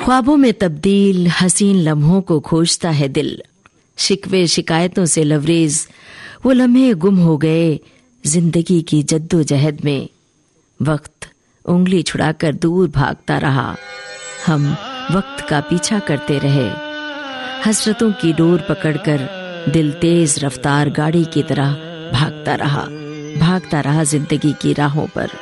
ख्वाबों में तब्दील हसीन लम्हों को खोजता है दिल। शिकवे शिकायतों से लवरेज वो लम्हे गुम हो गए जिंदगी की जद्दोजहद में। वक्त उंगली छुड़ाकर दूर भागता रहा, हम वक्त का पीछा करते रहे। हसरतों की डोर पकड़कर दिल तेज रफ्तार गाड़ी की तरह भागता रहा जिंदगी की राहों पर।